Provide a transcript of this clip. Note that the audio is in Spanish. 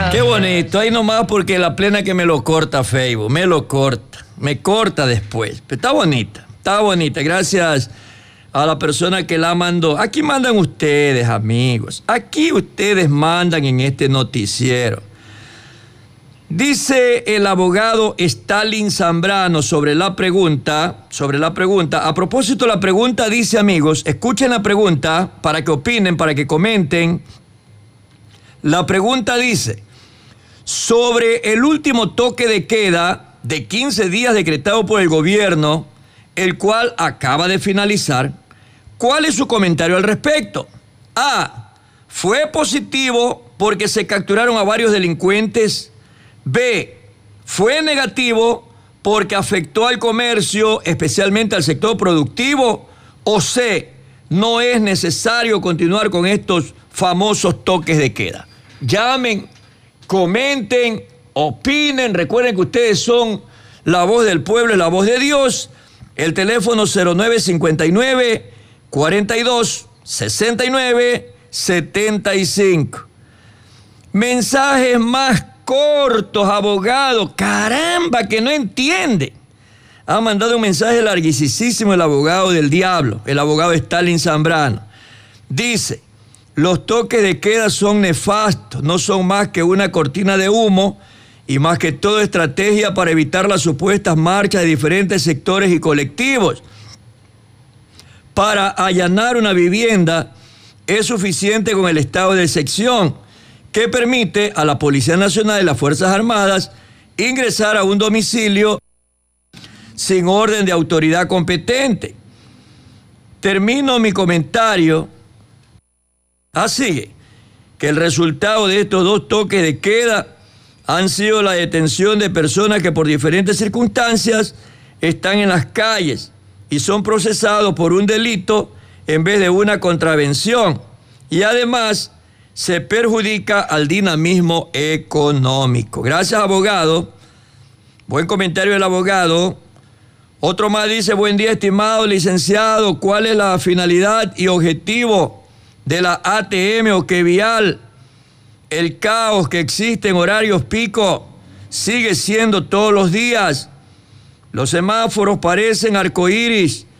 Qué bonito, ahí nomás porque la plena que me lo corta Facebook, me corta después. Pero está bonita, gracias a la persona que la mandó. Aquí mandan ustedes, amigos, aquí ustedes mandan en este noticiero. Dice el abogado Stalin Zambrano sobre la pregunta, a propósito la pregunta dice, amigos, escuchen la pregunta para que opinen, para que comenten. La pregunta dice, sobre el último toque de queda de 15 días decretado por el gobierno, el cual acaba de finalizar, ¿cuál es su comentario al respecto? A, ¿fue positivo porque se capturaron a varios delincuentes? B, ¿fue negativo porque afectó al comercio, especialmente al sector productivo? O C, no es necesario continuar con estos famosos toques de queda. Llamen, comenten, opinen. Recuerden que ustedes son la voz del pueblo y la voz de Dios. El teléfono 0959 42 69 75. Mensajes más cortos, abogado. Caramba, que no entiende. Ha mandado un mensaje larguísimo el abogado del diablo, el abogado Stalin Zambrano. Dice, los toques de queda son nefastos, no son más que una cortina de humo y más que todo estrategia para evitar las supuestas marchas de diferentes sectores y colectivos. Para allanar una vivienda es suficiente con el estado de excepción, que permite a la Policía Nacional y las Fuerzas Armadas ingresar a un domicilio sin orden de autoridad competente. Termino mi comentario así, que el resultado de estos dos toques de queda han sido la detención de personas que por diferentes circunstancias están en las calles y son procesados por un delito en vez de una contravención. Y además se perjudica al dinamismo económico. Gracias, abogado. Buen comentario del abogado. Otro más dice, buen día, estimado licenciado. ¿Cuál es la finalidad y objetivo de la ATM o que vial? El caos que existe en horarios pico sigue siendo todos los días. Los semáforos parecen arcoíris